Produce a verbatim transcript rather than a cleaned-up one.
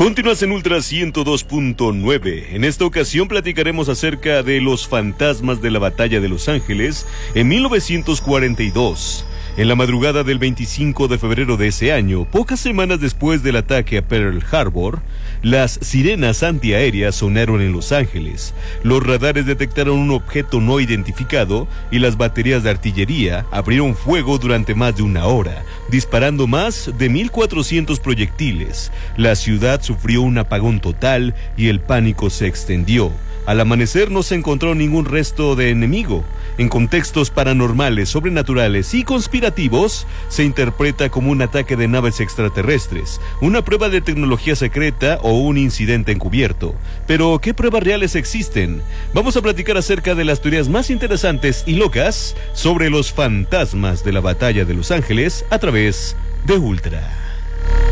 Continúas en Ultra ciento dos punto nueve. En esta ocasión platicaremos acerca de los fantasmas de la batalla de Los Ángeles en mil novecientos cuarenta y dos. En la madrugada del veinticinco de febrero de ese año, pocas semanas después del ataque a Pearl Harbor, las sirenas antiaéreas sonaron en Los Ángeles. Los radares detectaron un objeto no identificado y las baterías de artillería abrieron fuego durante más de una hora, disparando más de mil cuatrocientos proyectiles. La ciudad sufrió un apagón total y el pánico se extendió. Al amanecer no se encontró ningún resto de enemigo. En contextos paranormales, sobrenaturales y conspirativos, se interpreta como un ataque de naves extraterrestres, una prueba de tecnología secreta o un incidente encubierto. Pero, ¿qué pruebas reales existen? Vamos a platicar acerca de las teorías más interesantes y locas sobre los fantasmas de la batalla de Los Ángeles a través de Ultra.